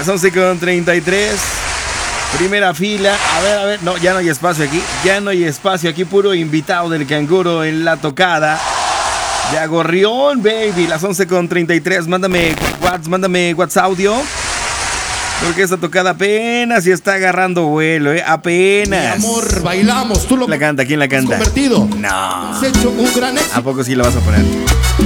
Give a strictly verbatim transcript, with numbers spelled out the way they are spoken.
Las once con treinta y tres. Primera fila. A ver, a ver. No, ya no hay espacio aquí. Ya no hay espacio aquí. Puro invitado del canguro en la tocada. Ya Gorrión, baby. Las once con treinta y tres. Mándame WhatsApp, mándame WhatsApp audio. Porque esta tocada apenas y está agarrando vuelo, ¿eh? Apenas. Mi amor, bailamos. Tú lo la canta. ¿Quién la canta? Convertido. No. Has hecho un gran éxito. ¿A poco sí la vas a poner?